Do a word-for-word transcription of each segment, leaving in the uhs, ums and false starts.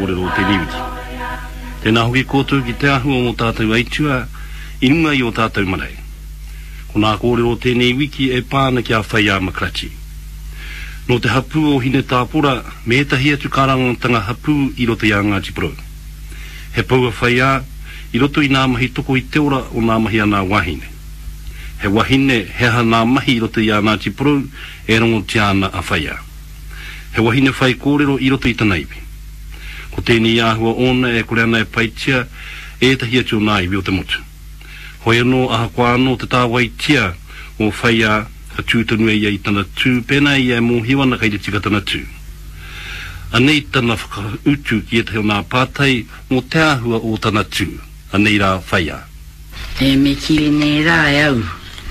kōrero o te niwiki. Tēnā hoki kōtou ki te ahua o tātou aitua, inunga i o tātou marae. Ko nā kōrero o tēnei wiki e pāna ki a whaia makrachi. No te hapu o hine tāpura, me etahi atu karangatanga hapu i roto i a Ngāti Porou. He paua whaia, i roto i nā mahi toko i te ora o nā mahi a nā wahine. He wahine, he ha nā mahi i roto i a Ngāti Porou, e rongo te ana a whaia. He wahine whai kōrero i roto i tanaiwi. Ko tēnei āhua ona e kore ana e paitia, e tahi atu o nā iwi o te motu. Hoi anō aha kwa anō te tāwai tia o whaia ka tūtanu e ia i tana tū, pēnā i e mōhiwana kai te tika tana tū. Anei tana whakautu ki e tahi o nā pātai mō te āhua o tana tū, anei rā whaia. E me kiri nei rā e au,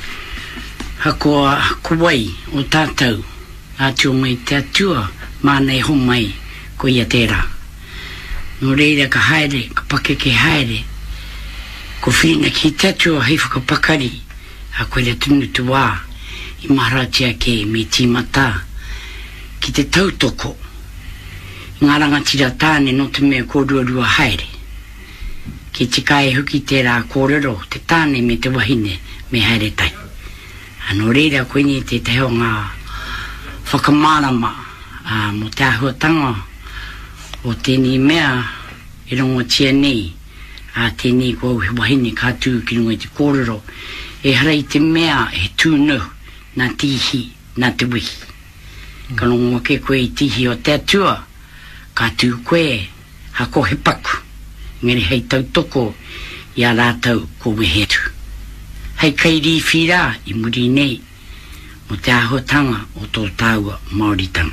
hakoa kuwai o tātou, atu mai te atua, mānei homai ko ia tērā. No reira ka haere, ka pake ke haere, ko whina ki te atua hei whakapakari, a koe le tunu tu wā, i maharatia ke me tīmata, ki te tautoko, ngā rangatira tāne no te mea kōruarua haere. Ki te kai huki tērā kōrero, te tāne me te wahine, me haere tai. Ano reira koe ni te te heo ngā whakamarama uh, mo te ahuatanga o tēnei mea i rongo tia nei a uh, tēnei kua he wahine kātū ki runga i te kōrero e hara i te mea he tūnu nā tihi nā te wihi. Mm. Ka rongo ke koe i tihi o te atua kātū koe hako he paku ngere hei tautoko i a rātau ko wehetu. Hei kairi whira i muri nei mo te ahotanga o tō tāua Māoritanga.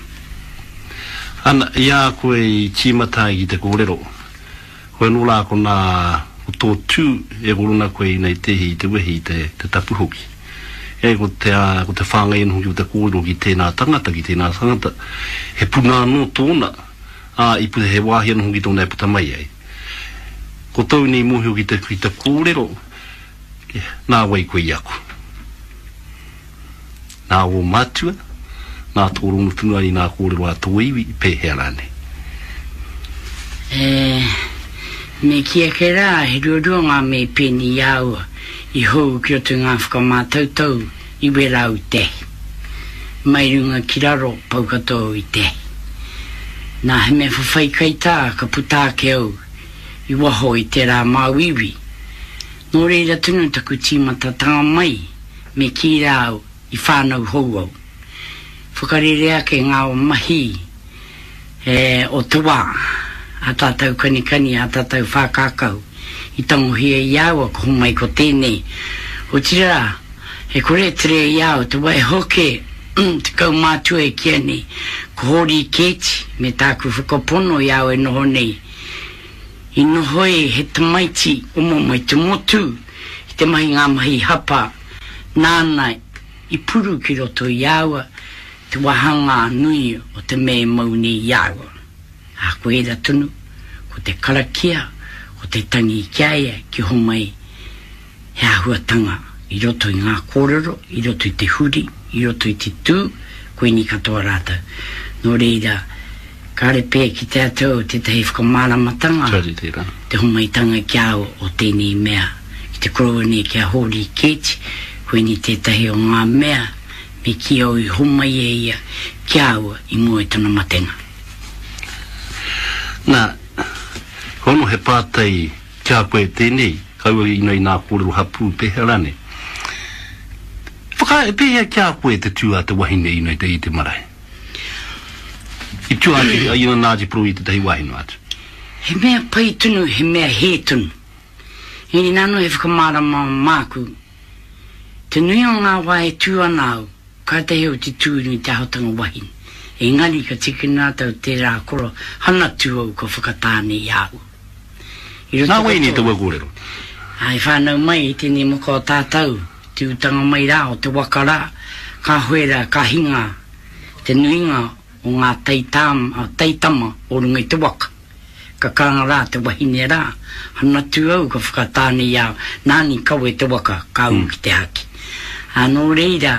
Ana, ia koe i tīmata i te kōrero. Koe nula ko nā o tō tū e korona koe i nei tehi i te wehi i te, te tapuhoki. E ko te, uh, ko te whāngai anhoki o te kōrero ki tēnā tangata, ki tēnā tangata. He puna anō tōna, a i pute he wāhi anhoki tōna e puta mai ai. Ko tau nei mohi o ki te, ki te kōrero, nā wai koe i aku. Nā o mātua, nā tōrongo tunua i nā kōrero a tō iwi, pē hea rāne. E, me kia ke rā, he ruarua ngā me pēni iaua, i hou ki o tu ngā whakamātautau, i werau te. Mai runga ki raro, paukatou i te. Nā he me whawhai kaitā, ka putā ke au, i waho i te rā māwiwi. Nō reira tunu taku tīmata tanga mai, me ki rāu, i whānau hou au. Whakarerea ke ngā o mahi e, o te wā, a tātou kanikani, a tātou whākākau, i tangohi e iāua ko humai ko tēnei. O tira, he kore tere iāu, te wai hoke, te kau mātua e kia nei, ko hori kēti, me tāku whakapono iāu e noho nei. I noho e he tamaiti, omo mai te motu, i te mahi ngā mahi hapa, nāna, i puru ki roto i aua, te wahanga nui o te me mauni i aua. A koe ra tunu, ko te karakia, ko te tangi i kiaia, ki homai, he ahuatanga, i roto i ngā kōrero, i roto i te huri, i roto i te tū, koe ni katoa rāta. Nō reira, kāre pē ki te atau, te tehi whakamāramatanga, te homaitanga kia o tēnei mea, ki te kroone kia hori kēti, koe ni tētahi o ngā mea, me ki au i homai e ia, kia aua i mua i tana matenga. Nā, hono he pātai kia koe tēnei, kaua i nei nā kōrero hapu pēhea rane. Whaka e pēhea kia koe te tū a te wahine i nei te i te marae. I tū a te i na Ngāti Porou i te tahi wahine atu. He mea pai tunu, he mea he tunu. He ni nano he whakamārama māku. Te nui o ngā wae tū anau, ka te heo te tūru i te ahotanga wahine. E ngari ka tiki nātau te rā koro, hana tū au ka whakatāne i au. Nā wei ni te wakōrero? Ai whānau mai i tēnei muka o tātau, te utanga mai rā o te wakara, ka hoera, ka hinga, te nuinga o ngā taitama, taitama o runga i te waka. Ka kanga rā te wahine rā, hana tū au ka whakatāne i au, nāni kawe te waka, ka au ki te haki. Anō reira,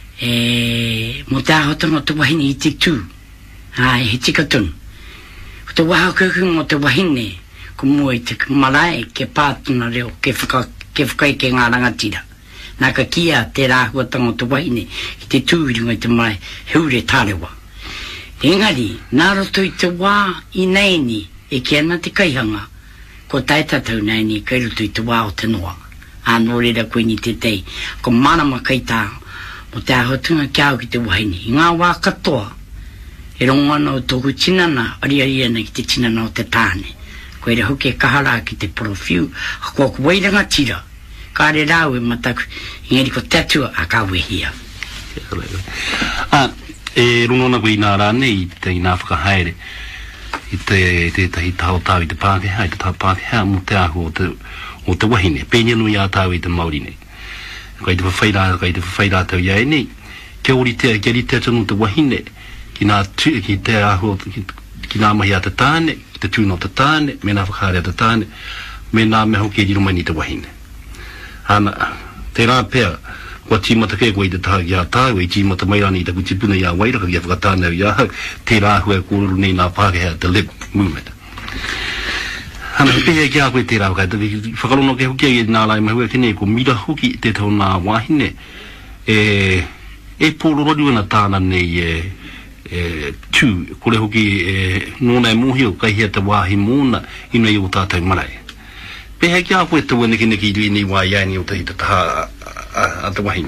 e, mo te ahotanga te wahine i te tū, ai, he tika tunu. te wahaukuku mo te wahine, ko mua i te marae ke pātuna reo, ke whaka, ke whakai ke ngā rangatira. Nā ka kia te rāhuatanga o te wahine, ki te tūringa i te marae, heure tārewa. Engari, nā roto i te wā i neini, e ki ana te kaihanga, ko taitatau neini, kai roto i te wā o te noa. Anō rera koe ni te tei, ko marama kai tā, mo te ahotunga kiao ki te wahine. I ngā wā katoa, e rongana o tōku tinana, ari ari ana ki te tinana o te tāne. Ko ere hoke kahara ki te profiu, a kua ku wairanga tira. Ka re rau e mataku, ingeri ko tatua a ka wehia. Ah, e rongana koe i nā rāne i te i nā whakahaere, i te te tahi tau tau i te Pākehā, i te tau Pākehā mo te ahu o te, o te wahine, pēnia nui a tau i te Māori nei. Kai te whawhaira, kai te whawhaira tau iai nei, ke ori te, ke ri te tonu te wahine, ki nā tu, ki te ahu, ki, ki nā mahi a te tāne, ki te tūna o te tāne, me nā whakaare a te tāne, me nā meho ke riro mai ni te wahine. Ana, te rā pēr, kua tīmata kei koe i te taha ki a tāu, i tīmata mai rani i taku tipuna i a wairaka ki a whakatānau i a hau, te rā hua kōruru nei nā Pākehā, the lip movement. Ana, pehe ki a koe te rā whakai, whakarono ke hukia i nā lai mahua kene, ko mira huki te tau nā wahine, e, e pōrorori wana tāna nei e, e, tū, kore huki e, nōna e mōhio, kai hea te wāhi mōna, ina i o tātou marae. Pehe ki a koe te wane kene ki i ni wā iani o te i te taha a te wahine.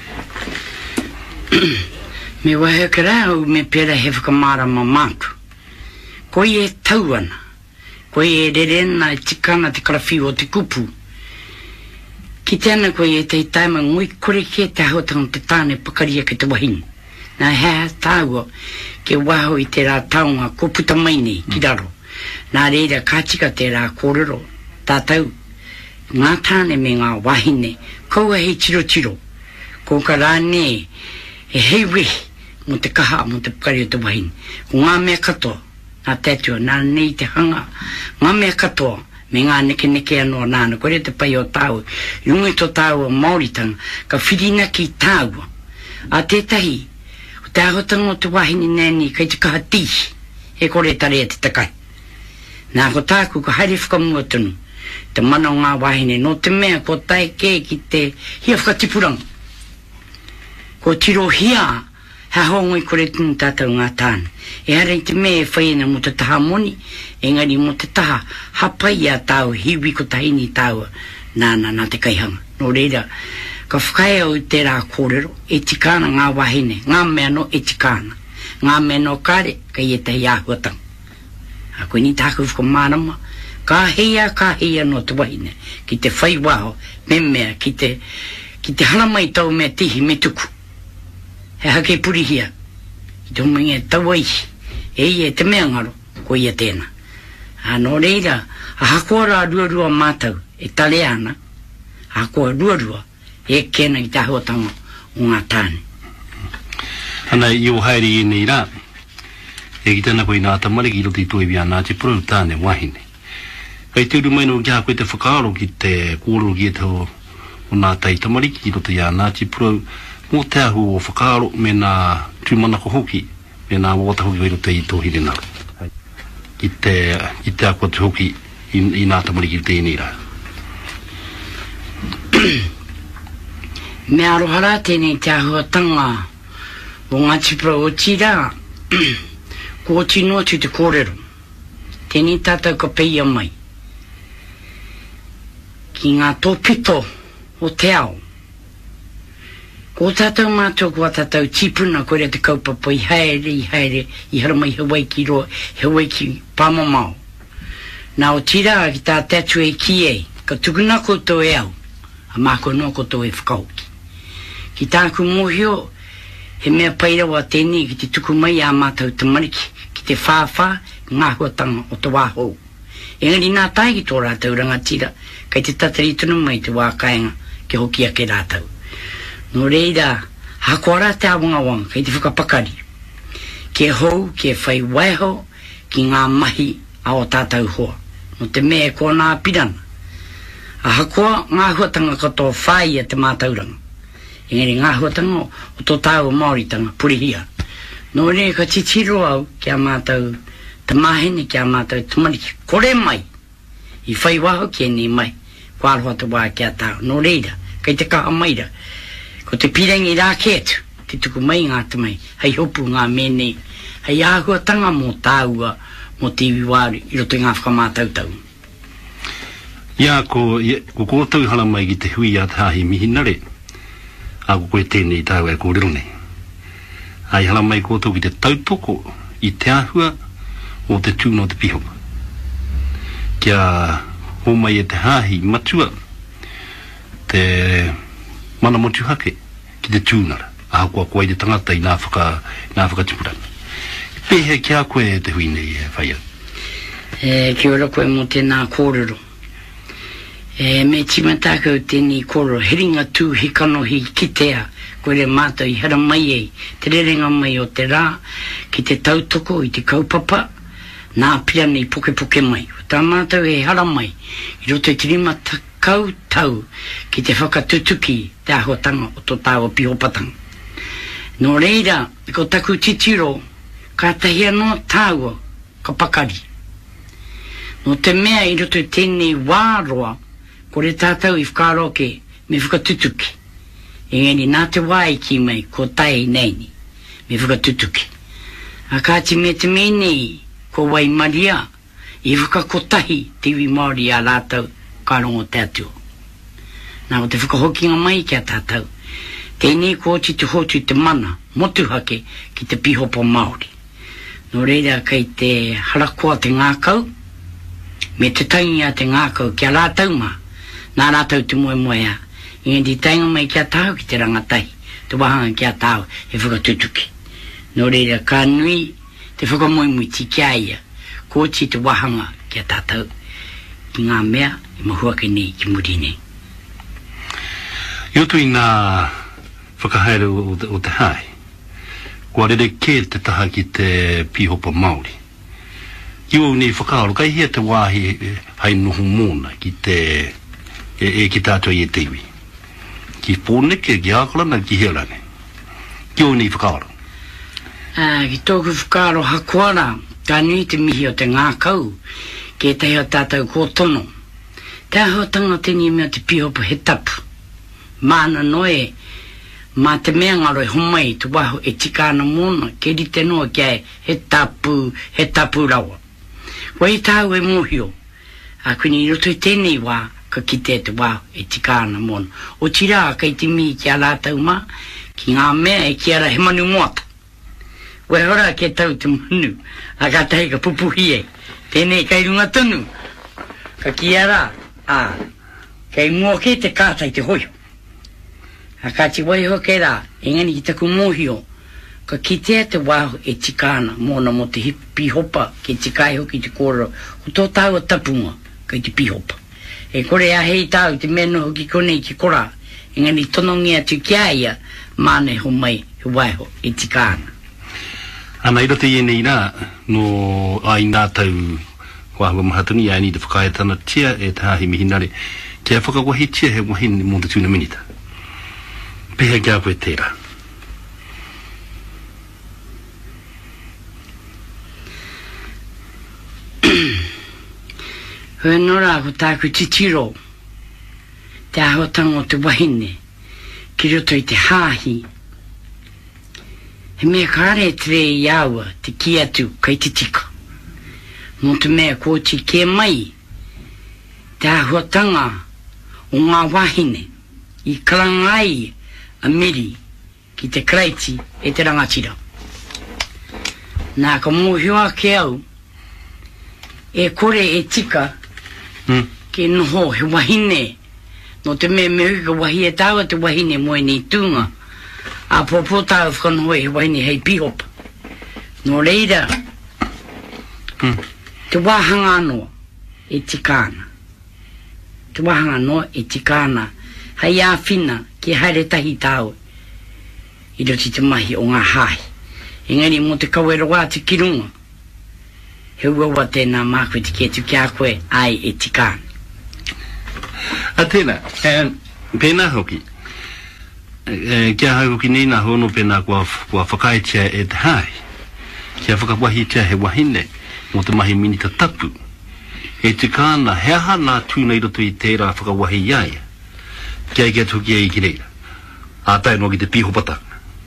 Me wahe ka rau me pera he whakamārama mātu. Koe e tauana. Koe e rerena e tikana te karawhiu o te kupu. Ki tēnā koe e te taima ngui kore ke te hautanga te tāne pakaria ke te wahine. Nā hea tāua ke waho i te rā taunga ko puta maine ki raro. Nā reira kātika te rā kōrero tātau. Ngā tāne me ngā wahine, kaua hei tiro tiro. Ko ka rāne e hei wehi mo te kaha mo te pakari o te wahine. Ko ngā mea katoa, nā tātua, nā nei te hanga, ngā mea katoa, me ngā neke neke anō nāna, kore te pai o tāua, rungi tō tāua Māoritanga, ka whirina ki tāua. A tētahi, o te ahotanga o te wahine nēni, kai te kaha tihi, e kore tare te takai. Nā ko tāku ka haere whakamua tunu, te mana o ngā wahine, no te mea ko tai kē ki te hia whakatipuranga. Ko tiro hia, ha hongoi kore tunu tātou ngā tāna. E harei te mea e whaiena mo te taha moni, engari mo te taha hapai a tāu, hiwi ko tahini tāua, nāna nā te kaihanga. No reira, ka whakae au te rā kōrero, e tikana ngā wahine, ngā mea no e tikana. Ngā mea no kare, ka i e te hiahuatanga. A koe ni tāku whakamārama, ka heia, ka heia no te wahine, ki te whai waho, me mea, ki te, ki te haramai tau mea tihi me tuku. He hake puri hia, ki te huminga e tau aihi, e i e te mea ngaro, ko i e tēnā. Anō reira, a hakoa rā ruarua mātau, e tale ana, a hakoa ruarua, e kena i te ahotanga o ngā tāne. Ana i o haere i nei rā, e ki tēnā koe nā tamare ki roti tue bia nā te prau tāne wahine. Kai te uru maino ki a koe te whakaaro ki te kōrero ki e te o, o nā tai tamari ki roti ia nā te prau mō te ahu o whakaaro me nā tūmanako hoki, me nā wota hoki wairo te i tō hire nā. Ki te, ki te akua te hoki i, i nā tamari ki te inei rā. Me arohara tēnei te ahuatanga o ngā tipura o tira, ko tino tu te kōrero. Tēnei tātou ka peia mai. Ki ngā tōpito o te ao. Ko tātou mātou kua tātou tipuna korea te kaupapa i haere, i haere, i haramai hawai ki roa, hawai ki pāmamau. Nā o tira ki tā tatu e ki e, ka tukuna koutou e au, a māko no koutou e whakauki. Ki tāku mōhio, he mea pairawa tēnei ki te tuku mai a mātou te mariki, ki te whāwha, ngā huatanga o te wāhou. Engari nā tai ki tō rātou rangatira, kai te tatari tunu mai te wākaenga, ke hoki ake rātou. No reira, hakoara te awanga wanga, kai te whakapakari. Ke hou, ke whai waiho, ki ngā mahi a o tātou hoa. No te mea ko nā pirana. A hakoa, ngā huatanga katoa whai a te mātauranga. Engari ngā huatanga o tō tāu Māoritanga, purihia. No reira, ka titiro au, ki a mātou te mahene kia mātou tumariki, kore mai, i whai waho kia ni mai, kua aroha te wā kia tāo, no reira, kei te kaha maira, ko te pirangi rā ketu, te tuku mai ngā te mai, hei hopu ngā mene, hei āhuatanga mō tāua, mō te iwi wāru, i roto ngā whakamātautau. Ia ko, ko kōtau hala mai ki te hui a tāhi mihinare, a ko koe tēnei tāu e kōrero nei. Ai hala mai kōtau ki te tautoko, i te ahua, o te tūno te pihopa. Kia ho mai e te hahi matua, te mana motu hake, ki te tūnara, a kua koe te tangata i nā whaka, nā whakatipurana. Pehe kia koe te hui nei e whaia. E, kia ora koe mo tēnā kōrero. E, me timatākau tēnei koro, heringa tū he kanohi kitea, koe re mātou i hara mai ei, te rerenga mai o te rā, ki te tautoko i te kaupapa, nā pira nei poke poke mai. O tā mātou e hara mai, i roto i te rima takau tau, ki te whakatutuki te ahotanga o tō tāua pihopatanga. Nō reira, ko taku titiro, ka tahia no tāua, ka pakari. Nō te mea i roto i tēnei wāroa, ko re tātou i whakaroke me whakatutuki. Engeni nā te wai ki mai ko tai neini me whakatutuki. A kāti me te menei ko wai maria i whakakotahi te iwi Māori a rātou kārongo tātua. Nā o te whakahokinga mai kia tātou. Tēnei ko oti te hotu te mana motuhake ki te pihopo Māori. Nō reira kei te harakoa te ngākau me te taingi a te ngākau kia rātou mā. Nā rātou te moe moe a. Inga di tainga mai kia tāu ki te rangatai. Te wahanga kia tāu e whakatutuki. Nō reira ka nui te whakamoemui ti kia ia. Ko ti te wahanga kia tātou. Ki ngā mea i mahuake nei ki muri nei. I otu i nā whakahaere o te, o te hae. Kua rere kē te taha ki te pihopa Māori. Iu nei whakaaro, kai hea te wāhi hai noho mōna ki te e, e ki tātua i e te iwi. Ki pōneke, ki ākalana, ki hearane. Ki o nei whakaaro. Uh, ki tōku whakaaro hakuara, ka nui te mihi o te ngākau, ke te hea tātou kōtono. Te ahotanga tēni mea te pihopa he tapu. Māna noe, mā te mea ngaro e homai, tu waho e tikāna mōna, ke rite noa kia e he tapu, he tapu rawa. Wai tāu e mōhio, a kuni i roto i tēnei wā, ka kite te wā e tikāna mōna. O tira kei te mihi ki a rātau mā, ki ngā mea e ki ara he manu moata. Wai hora ke tau te manu, a ka tahi ka pupuhi e, tēnei kai runga tunu, ka ki ara, a, kei mua ke te kātai te hoio. A ka ti wai hoke rā, e ngani ki taku mōhio, ka kitea te wāho e tikāna mōna mo te pihopa ke tikai hoki te kōrero, o tō tāua tapunga kei te pihopa. E kore a hei tāu te meno hoki konei ki kora, e ngani tonongia tu kia ia, māne ho mai he waiho e tikāna. Ana ira te ienei rā, no ai nā tau kua hua mahatuni, ai ni te whakaetana tia e te hahi mihinare, kia whakawahi tia he wahine mō te tūna minita. Peha kia koe tērā. Hoi nora ko tāku titiro, te ahotanga o te wahine, ki roto i te hāhi. He mea kāre tere i aua te kiatu kai te tika. Mō te mea kōti ke mai, te ahotanga o ngā wahine, i karangai a miri ki te kreiti e te rangatira. Nā ka mōhioa ke au, e kore e tika, Hmm. ke noho he wahine no te me me ka wahi e tāua te wahine moe ni tūnga a popo tāu whakanoho he wahine hei pihopa no reira hmm. te wahanga anoa e tikāna te wahanga anoa e tikāna hei āwhina ki haere tahi tāu i roti te mahi o ngā hae engari mo te kawero wā te kirunga he ua tēnā mākoe te ketu kia koe ai e tikāna. A tēnā, e, pēnā hoki, e, kia hau hoki nei nā hono pēnā kua, kua whakaitia e te hae, kia whakawahi tia he wahine, mo te mahi minita tapu. E te kāna heaha nā tūna i roto i tērā whakawahi iaia. Kia kia tuki e i ki reira. A tai no ki te pihopata.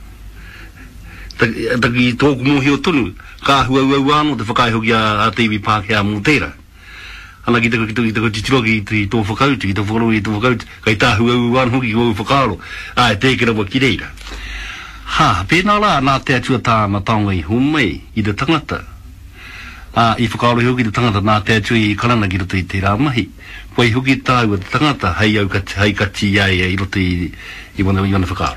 Taki tōku mohi o tonu, ka hua ua ua anō te whakaihoki a T V Park hea mō tērā. Ana ki tako ki tako ki tako titiroki i tō whakauti, ki tō whakaroi i tō whakauti, kai tā hua ua anō ki kōu whakaro. Ai, tēkera wa ki reira. Ha, pēnā rā nā te atua tā na taonga i humei i te tangata. A, i whakaro i hoki te tangata nā te atua i karana ki roto i tērā mahi. Wai hoki tāu a te tangata hei au kati, hei kati iai i roto i, i wana, i wana whakaro.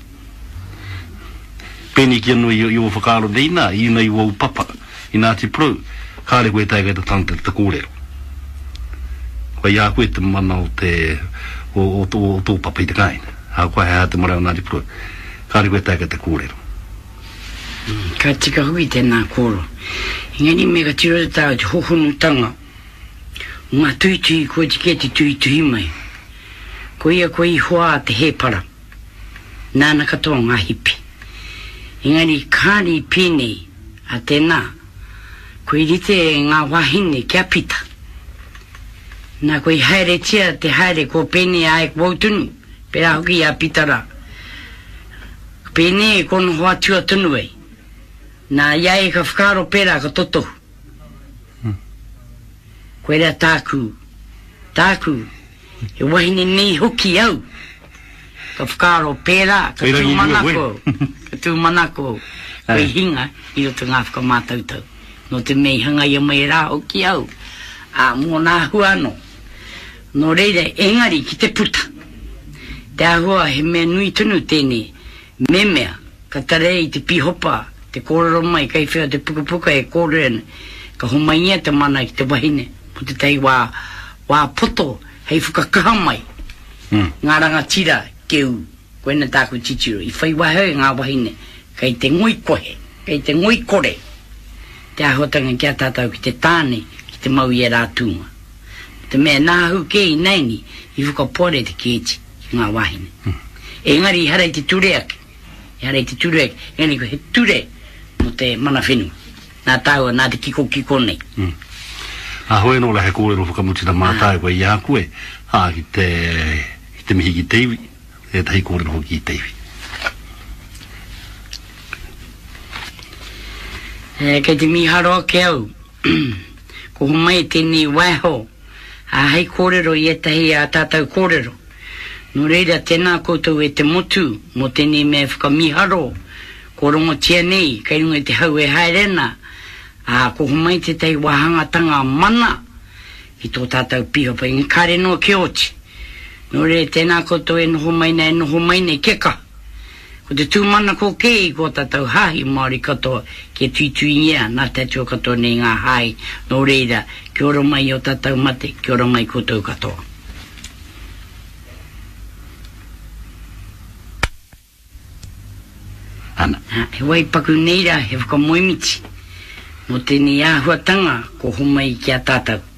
Pēni ki anu i, i o whakaro nei nā, i nei o papa, i nā te pro, kāre koe tai kai te tangata te kōrero. Wai a koe te mana o te, o, o, o, o tō papa i te kaina. A koe hea te mara o nā te pro, kāre koe tai kai te kōrero. Ka tika hui tēnā kōro. Ingani me ka tiro te tāu te hohonu tanga. Ngā tui tui koe te ke te tui tui mai. Ko ia koe i hoa te hepara. Nāna katoa ngā hipi. Ingani kāri pēnei a tēnā. Ko i rite ngā wahine kia pita. Nā koe i haere tia te haere ko pēnei ae kwautunu. Pera hoki a pitara. Pēnei kono hoa tua tunuei. Nā iai ka whakaro pera ka toto. Hmm. Koe rea tāku. Tāku. E wahine nei hoki au. Ka whakaro pera. Ka tū manako. Ka tū manako. Koe hinga. I roto ngā whakamātautau. No te mei hanga ia mai rā hoki au. A mō nā huano. No reira engari ki te puta. Te ahua he mea nui tunu tēnei. Memea. Ka tarei te pihopa. Te kōrero mai, kai whea te pukapuka e kōrero ka humaingia te mana ki te wahine. Po te tei wā, wā poto, hei whukakaha mai. Mm. Ngā ranga tira, keu, koena tāku titiro. I whai wahau ngā wahine, kai te ngoi kohe, kai te ngoi kore. Te ahotanga kia tātau ki te tāne, ki te mau i e rātunga. Te mea nāhu kei naini, i whukapore te kēti, ki ngā wahine. Mm. E ngari i harei te tureaki. I harei te tureaki, ngani ko he ture, no te mana whenu. Nā tāua, nā te kiko kiko nei. Mm. A hoe no la he kōrero whakamuti ta mātai koe i a koe, a ki te, ki te mihi ki teiwi, e tahi kōrero hoki i teiwi. E, kei te miharo ke au, ko humai tēnei waiho, a hei kōrero i e tahi a tātou kōrero. No reira tēnā koutou e te motu, mo tēnei me whakamiharo, ko rongo tia nei, kai runga te hau e haerena, a ko humai te tei wahangatanga mana, ki tō tātou pihopa, i ngāre no ke oti. No re tēnā koutou e noho mai nei, noho mai nei keka. Ko te tūmana ko kei, ko tātou hahi Māori katoa, ke tui tui ia, nā tātua katoa nei ngā hai, no reira, ki oro mai o tātou mate, ki oro mai koutou katoa. Ana. He waipaku neira, he whakamoimiti. No tēnei āhuatanga, ko humai ki a tātou.